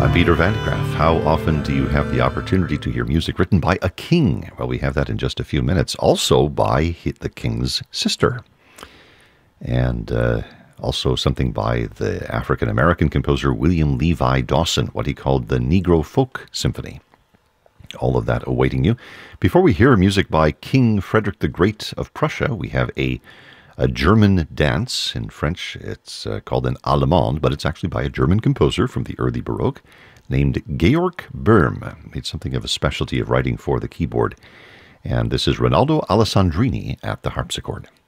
I'm Peter Van de Graaff. How often do you have the opportunity to hear music written by a king? Well, we have that in just a few minutes. Also by the king's sister. And also something by the African-American composer William Levi Dawson, what he called the Negro Folk Symphony. All of that awaiting you. Before we hear music by King Frederick the Great of Prussia, we have a German dance. In French, it's called an allemande, but it's actually by a German composer from the early Baroque named Georg Böhm. Made something of a specialty of writing for the keyboard. And this is Rinaldo Alessandrini at the harpsichord.